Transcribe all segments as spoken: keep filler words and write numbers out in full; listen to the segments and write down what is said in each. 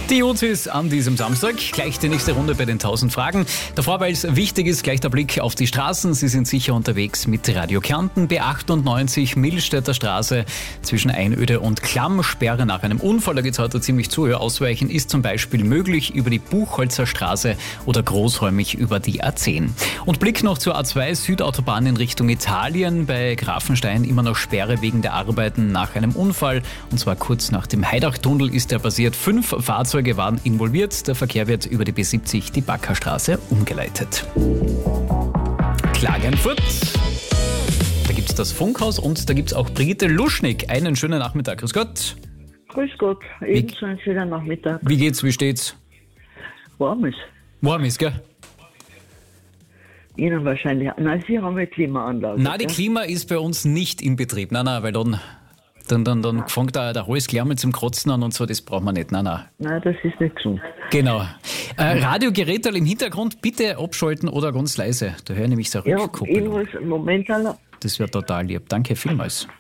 Die Utis an diesem Samstag. Gleich die nächste Runde bei den tausend Fragen. Davor, weil es wichtig ist, gleich der Blick auf die Straßen. Sie sind sicher unterwegs mit Radio Kärnten. B achtundneunzig Millstätter Straße zwischen Einöde und Klamm. Sperre nach einem Unfall. Da geht es heute ziemlich zu. Ausweichen ist zum Beispiel möglich über die Buchholzer Straße oder großräumig über die A zehn. Und Blick noch zur A zwei Südautobahn in Richtung Italien. Bei Grafenstein immer noch Sperre wegen der Arbeiten nach einem Unfall. Und zwar kurz nach dem Heidachtunnel ist der passiert. Fünf Fahrzeuge waren involviert. Der Verkehr wird über die B siebzig, die Backerstraße, umgeleitet. Klagenfurt. Da gibt es das Funkhaus und da gibt es auch Brigitte Luschnig. Einen schönen Nachmittag. Grüß Gott. Grüß Gott. Ebenso einen schönen Nachmittag. Wie geht's? Wie steht's? Warm ist. Warm ist, gell? Ihnen wahrscheinlich. Nein, Sie haben eine Klimaanlage. Nein, die Klima ist bei uns nicht in Betrieb. Nein, nein, weil dann... Dann, dann, dann fängt da der Hals gleich mit zum Kotzen an und so, das braucht man nicht. Nein, nein. Nein, das ist nicht gesund. Genau. Äh, Radiogeräte im Hintergrund bitte abschalten oder ganz leise. Da höre ich nämlich so Ja, Rückkopplung. ich muss Moment alle. Das wäre total lieb. Danke vielmals.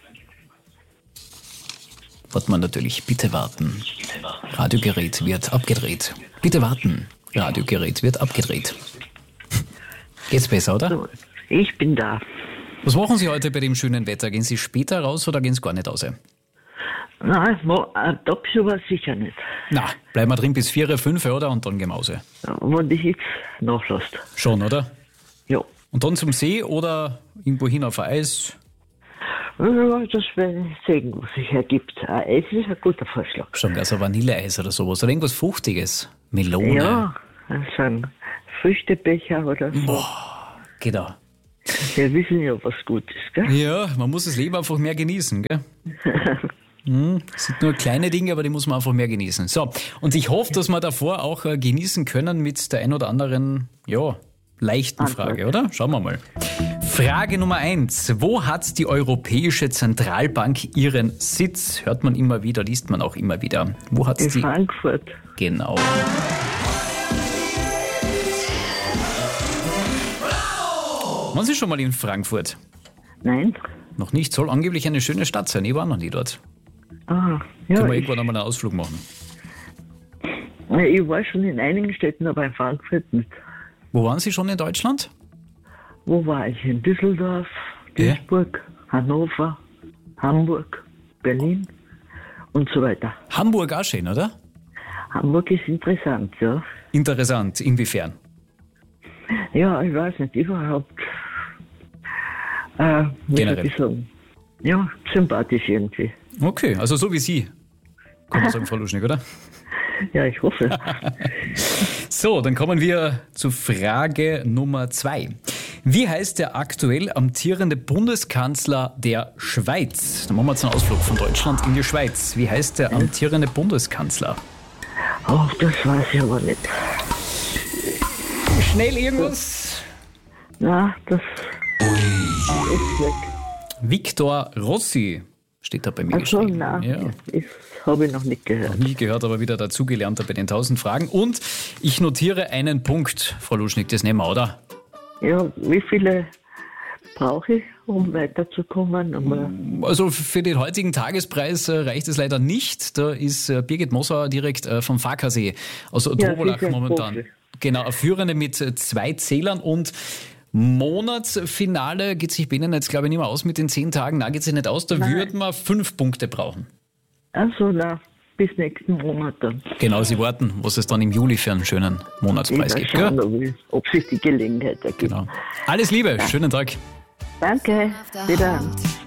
Warten wir natürlich. Bitte warten. Radiogerät wird abgedreht. Bitte warten. Radiogerät wird abgedreht. Geht's besser, oder? So, ich bin da. Was machen Sie heute bei dem schönen Wetter? Gehen Sie später raus oder gehen Sie gar nicht raus? Nein, ein Topschuh war sicher nicht. Na, bleiben wir drin bis vier, fünf, oder? Und dann gehen wir raus. Ja, wenn die Hitze nachlässt. Schon, oder? Ja. Und dann zum See oder irgendwo hin auf Eis? Ja, das wäre sehen, was sich ergibt. Ein Eis ist ein guter Vorschlag. Schon, also Vanilleeis oder sowas. Oder irgendwas Fruchtiges. Melone. Ja, also ein Früchtebecher oder so. Boah, geht auch. Wir wissen ja, was gut ist, gell? Ja, man muss das Leben einfach mehr genießen, gell? Hm, das sind nur kleine Dinge, aber die muss man einfach mehr genießen. So, und ich hoffe, dass wir davor auch äh, genießen können mit der ein oder anderen, ja, leichten Frage, oder? Schauen wir mal. Frage Nummer eins. Wo hat die Europäische Zentralbank ihren Sitz? Hört man immer wieder, liest man auch immer wieder. Wo hat In die? Frankfurt. Genau. Waren Sie schon mal in Frankfurt? Nein? Noch nicht. Soll angeblich eine schöne Stadt sein. Ich war noch nie dort. Ah, ja. Können wir Ich, irgendwann einmal einen Ausflug machen? ich war schon in einigen Städten, aber in Frankfurt nicht. Wo waren Sie schon in Deutschland? Wo war ich? In Düsseldorf, Ja. Duisburg, Hannover, Hamburg, Berlin und so weiter. Hamburg auch schön, oder? Hamburg ist interessant, ja. Interessant. Inwiefern? Ja, ich weiß nicht, überhaupt. Äh, wie Generell. soll ich sagen? Ja, sympathisch irgendwie. Okay, also so wie Sie. Kann man sagen, Frau Luschnig, oder? Ja, ich hoffe. So, dann kommen wir zu Frage Nummer zwei. Wie heißt der aktuell amtierende Bundeskanzler der Schweiz? Dann machen wir jetzt einen Ausflug von Deutschland in die Schweiz. Wie heißt der amtierende Bundeskanzler? Oh, das weiß ich aber nicht. Schnell irgendwas? Na, das ist weg. Victor Rossi steht da bei mir Ach so, geschrieben. nein, Ja. das habe ich noch nicht gehört. Noch nie gehört, aber wieder dazugelernt bei den tausend Fragen. Und ich notiere einen Punkt, Frau Luschnig, das nehmen wir, oder? Ja, wie viele brauche ich, um weiterzukommen? Um, Also für den heutigen Tagespreis äh, reicht es leider nicht. Da ist äh, Birgit Mossauer direkt äh, vom Farkasee aus Tobolach sie ist ein momentan. Profi. Genau, eine Führende mit äh, zwei Zählern und Monatsfinale geht sich bei Ihnen jetzt, glaube ich, nicht mehr aus mit den zehn Tagen. Nein, geht sich nicht aus. Da Nein. würden wir fünf Punkte brauchen. also, na, bis nächsten Monat dann. Genau, Sie warten, was es dann im Juli für einen schönen Monatspreis Ich gibt. mal Gell? schauen, ob, ich, ob sich die Gelegenheit ergibt. Genau. Alles Liebe, schönen Tag. Danke, wieder.